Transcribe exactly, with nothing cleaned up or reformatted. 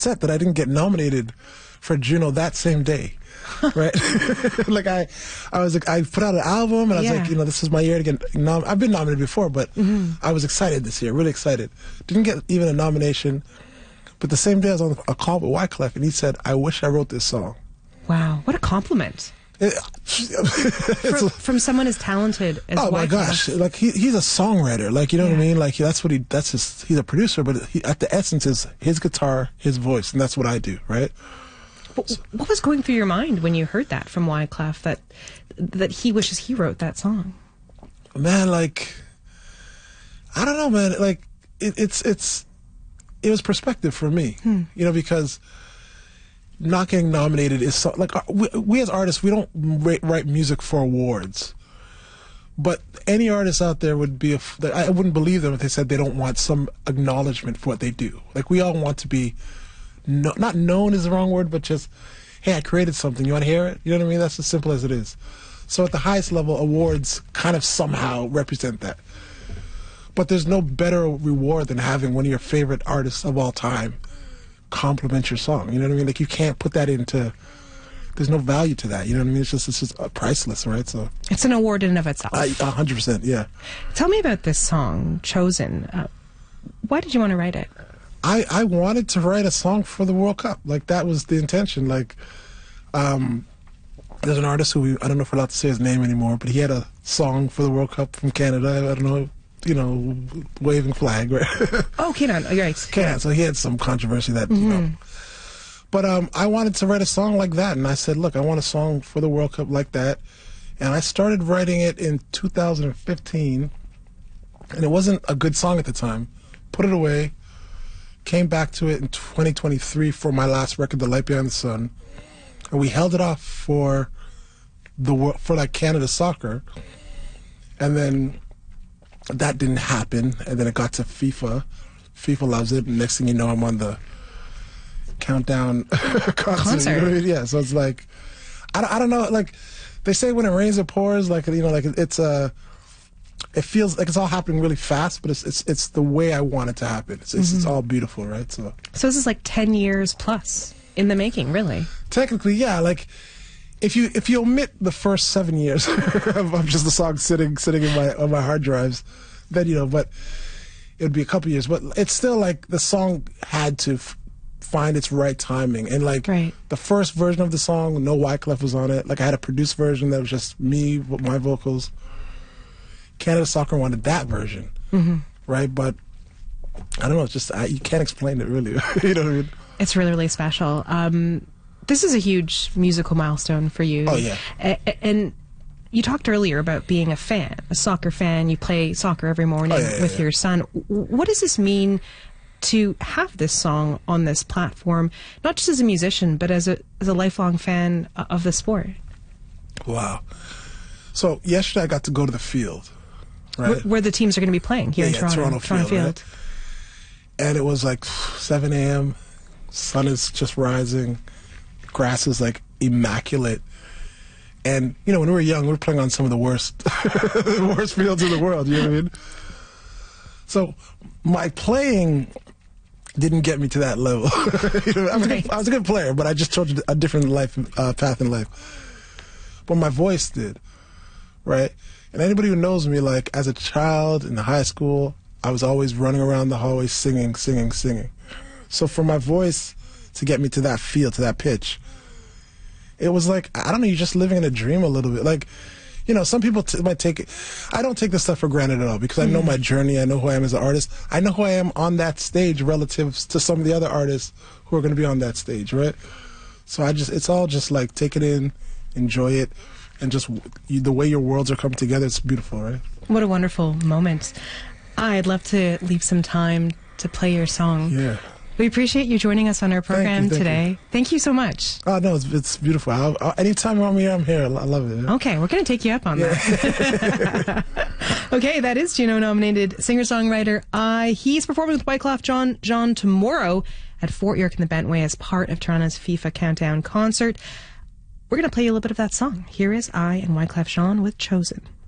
upset that I didn't get nominated for Juno that same day. Right? Like I, I was like, I put out an album and I was Yeah. like, you know, this is my year to get nom- I've been nominated before, but mm-hmm. I was excited this year, really excited. Didn't get even a nomination, but the same day I was on a call with Wyclef and he said, I wish I wrote this song. Wow, what a compliment. It, from, from someone as talented as oh my Wyclef. gosh, like he, he's a songwriter, like, you know Yeah. what I mean? Like that's what he, that's his, he's a producer, but he, at the essence is his guitar, his voice, and that's what I do, right? What, what was going through your mind when you heard that from Wyclef, that that he wishes he wrote that song? Man, like, I don't know, man. Like, it, it's it's it was perspective for me, hmm. you know, because not getting nominated is so, like we, we as artists, we don't write, write music for awards. But any artist out there would be, a, I wouldn't believe them if they said they don't want some acknowledgement for what they do. Like, we all want to be. No, not known is the wrong word, but just, hey, I created something. You want to hear it? You know what I mean? That's as simple as it is. So at the highest level, awards kind of somehow represent that. But there's no better reward than having one of your favorite artists of all time compliment your song. You know what I mean? Like, you can't put that into, there's no value to that. You know what I mean? It's just, it's just uh, priceless, right? So it's an award in and of itself. A hundred percent, yeah. Tell me about this song, Chosen. Uh, why did you want to write it? I, I wanted to write a song for the World Cup. Like, that was the intention. Like, um, there's an artist who, we, I don't know if we're allowed to say his name anymore, but he had a song for the World Cup from Canada. I don't know, you know, waving flag, right? Oh, Kenan, oh, right. Kenan, so he had some controversy that, mm-hmm. you know. But um, I wanted to write a song like that, and I said, look, I want a song for the World Cup like that. And I started writing it in two thousand fifteen, and it wasn't a good song at the time. Put it away. Came back to it in twenty twenty-three for my last record, The Light Behind the Sun, and we held it off for the for like Canada Soccer, and then that didn't happen, and then it got to FIFA. FIFA loves it, and next thing you know, I'm on the countdown concert. concert. You know what I mean? Yeah, so it's like, I don't, I don't know, like they say when it rains it pours, like, you know, like it's a. Uh, It feels like it's all happening really fast, but it's it's it's the way I want it to happen. It's it's, mm-hmm. it's all beautiful, right? So, so this is like ten years plus in the making, really. Technically, yeah. Like, if you if you omit the first seven years of, of just the song sitting sitting in my on my hard drives, then you know. But it would be a couple years. But it's still like the song had to f find its right timing, and like right. the first version of the song, no Wyclef was on it. Like, I had a produced version that was just me with my vocals. Canada Soccer wanted that version, mm-hmm. right? But I don't know. It's just I, you can't explain it, really. You know what I mean? It's really, really special. Um, this is a huge musical milestone for you. Oh yeah. A and you talked earlier about being a fan, a soccer fan. You play soccer every morning oh, yeah, yeah, with yeah. your son. What does this mean to have this song on this platform, not just as a musician, but as a as a lifelong fan of the sport? Wow. So yesterday I got to go to the field. Right. Where, where the teams are going to be playing here yeah, in yeah, Toronto, Toronto, Toronto Field. Field. Right? And it was like seven A M Sun is just rising. Grass is like immaculate. And, you know, when we were young, we were playing on some of the worst, the worst fields in the world, you know what I mean? So my playing didn't get me to that level. You know, I, was right. good, I was a good player, but I just chose a different life uh, path in life. But my voice did, right? And anybody who knows me, like, as a child in high school, I was always running around the hallway singing, singing, singing. So for my voice to get me to that feel, to that pitch, it was like, I don't know, you're just living in a dream a little bit. Like, you know, some people t might take it. I don't take this stuff for granted at all, because I know my journey. I know who I am as an artist. I know who I am on that stage relative to some of the other artists who are going to be on that stage, right? So I just, it's all just like, take it in, enjoy it. And just you, the way your worlds are coming together, it's beautiful, right? What a wonderful moment. I'd love to leave some time to play your song. Yeah. We appreciate you joining us on our program thank you, thank today. You. Thank you so much. Oh, no, it's, it's beautiful. I'll, I'll, anytime I'm here, I'm here. I love it. Yeah. Okay, we're going to take you up on yeah. that. Okay, that is Juno-nominated singer-songwriter I. He's performing with Wyclef Jean, Jean tomorrow at Fort York in the Bentway as part of Toronto's FIFA Countdown concert. We're going to play you a little bit of that song. Here is I and Wyclef Jean with Chosen.